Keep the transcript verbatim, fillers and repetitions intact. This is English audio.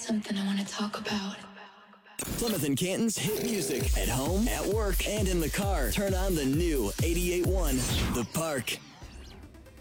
something I want to talk about. Plymouth and Canton's hit music at home, at work, and in the car. Turn on the new eighty-eight point one The Park.